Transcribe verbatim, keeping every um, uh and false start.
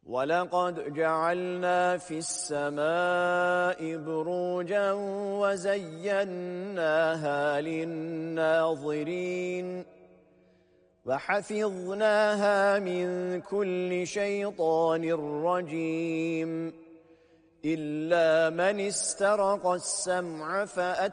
وَلَقَدْ جَعَلْنَا فِي السَّمَاءِ بُرُوجًا وَزَيَّنَّاهَا لِلنَّاظِرِينَ وَحَفِظْنَاهَا مِنْ كُلِّ شَيْطَانٍ رَجِيمٍ إِلَّا مَنِ اسْتَرَقَ السَّمْعَ فَأَتْبَعَهُ